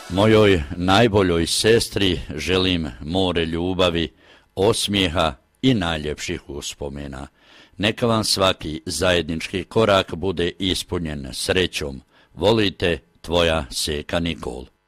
Mojoj najboljoj sestri želim more ljubavi, osmijeha i najljepših uspomena. Neka vam svaki zajednički korak bude ispunjen srećom. Volite, tvoja Seka Nikol.